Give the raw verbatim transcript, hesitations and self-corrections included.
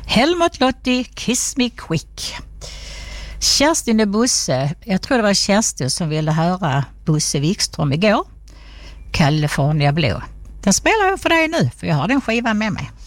Helmut Lotti, Kiss Me Quick. Kerstin och Bosse, jag tror det var Kerstin som ville höra Bosse Wikström igår. California Blue. Den spelar jag för dig nu, för jag har den skivan med mig.